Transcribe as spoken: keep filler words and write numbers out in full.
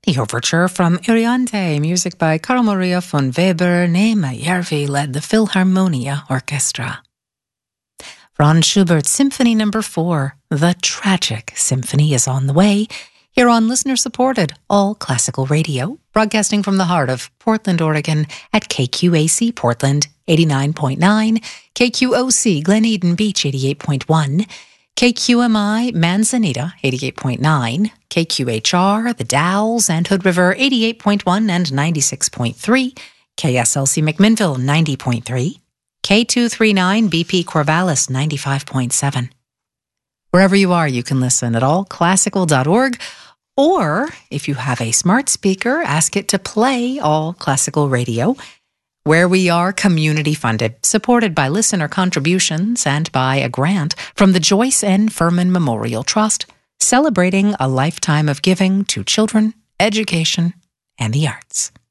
The overture from Iriante, music by Carl Maria von Weber. Nema Järvi led the Philharmonia Orchestra. Franz Schubert's Symphony Number four, The Tragic Symphony, is on the way, here on listener-supported All Classical Radio, broadcasting from the heart of Portland, Oregon, at K Q A C Portland eighty-nine point nine, K Q O C Glen Eden Beach eighty-eight point one, K Q M I Manzanita eighty-eight point nine, K Q H R, The Dalles and Hood River eighty-eight point one and ninety-six point three, K S L C McMinnville ninety point three, K two thirty-nine B P Corvallis ninety-five point seven. Wherever you are, you can listen at all classical dot org, or if you have a smart speaker, ask it to play All Classical Radio, where we are community funded, supported by listener contributions and by a grant from the Joyce N. Furman Memorial Trust, celebrating a lifetime of giving to children, education, and the arts.